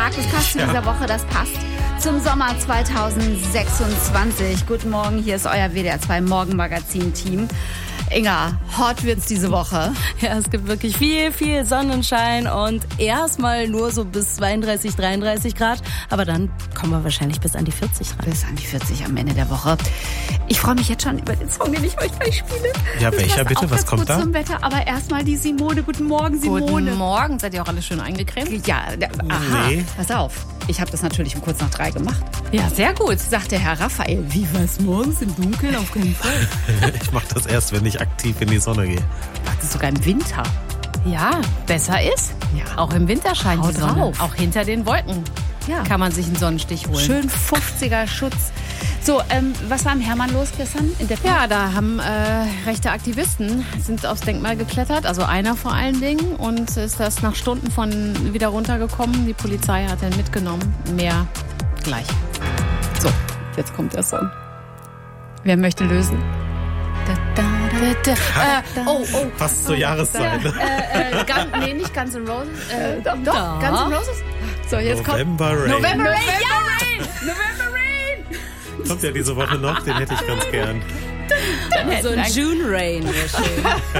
Tagescast dieser Woche, das passt zum Sommer 2026. Guten Morgen, hier ist euer WDR 2 Morgenmagazin-Team. Inga, hot wird's diese Woche. Ja, es gibt wirklich viel Sonnenschein und erstmal nur so bis 32, 33 Grad. Aber dann kommen wir wahrscheinlich bis an die 40 ran. Bis an die 40 am Ende der Woche. Ich freue mich jetzt schon über den Song, den ich euch gleich spiele. Ja, welcher bitte? Was kommt da? Zum Wetter, aber erstmal die Simone. Guten Morgen, Simone. Guten Morgen. Seid ihr auch alle schön eingecremt? Ja, aha. Nee. Pass auf. Ich habe das natürlich um kurz nach 3 gemacht. Ja, sehr gut. Sagte Herr Raphael, wie was morgens im Dunkeln? Auf keinen Fall. Ich mache das erst, wenn ich aktiv in die Sonne gehe. Das ist sogar im Winter. Ja, besser ist. Ja. Auch im Winter scheint Haut die Sonne. drauf. Auch hinter den Wolken Ja. kann man sich einen Sonnenstich holen. Schön 50er Schutz. So, was war im Hermann los gestern? In der Ja, da haben rechte Aktivisten sind aufs Denkmal geklettert, also einer vor allen Dingen, und ist das nach Stunden von wieder runtergekommen. Die Polizei hat ihn mitgenommen. Mehr gleich. So, jetzt kommt der Song. Wer möchte lösen? Passt zur Jahreszeit. Nee, nicht Guns N' Roses. Doch, Guns N' Roses. So, jetzt November Rain. November Rain. Kommt ja diese Woche noch, den hätte ich ganz gern. So ein June Rain wäre schön.